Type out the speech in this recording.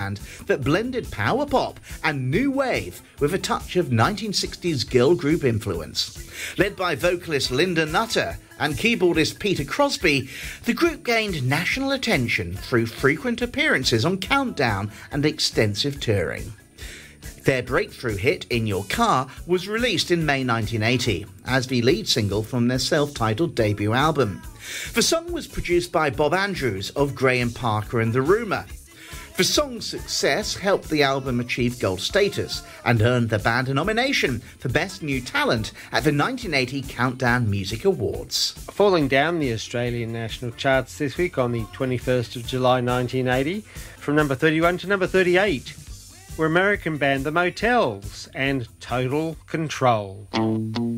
band that blended power pop and new wave with a touch of 1960s girl group influence. Led by vocalist Linda Nutter and keyboardist Peter Crosby, the group gained national attention through frequent appearances on Countdown and extensive touring. Their breakthrough hit, In Your Car, was released in May 1980 as the lead single from their self-titled debut album. The song was produced by Bob Andrews of Graham Parker and The Rumour. The song's success helped the album achieve gold status and earned the band a nomination for Best New Talent at the 1980 Countdown Music Awards. Falling down the Australian national charts this week on the 21st of July 1980, from number 31 to number 38, were American band The Motels and Total Control.